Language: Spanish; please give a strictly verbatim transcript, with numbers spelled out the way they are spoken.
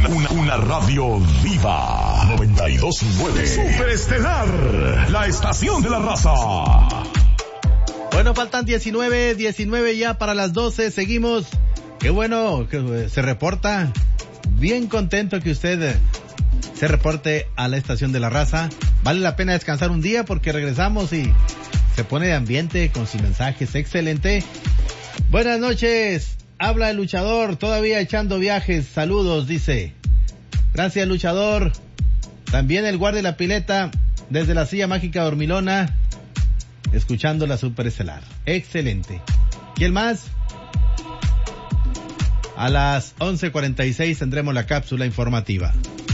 una, una radio viva. noventa y dos punto nueve. Superestelar, la estación de la raza. Bueno, faltan diecinueve, diecinueve ya para las doce. Seguimos. Qué bueno que se reporta. Bien contento que usted se reporte a la estación de la raza. Vale la pena descansar un día porque regresamos y se pone de ambiente con sus mensajes. Excelente. Buenas noches. Habla el luchador, todavía echando viajes. Saludos, dice. Gracias, luchador. También el guardia de la pileta desde la silla mágica dormilona, escuchando la Superestelar. Excelente. ¿Quién más? A las once cuarenta y seis tendremos la cápsula informativa.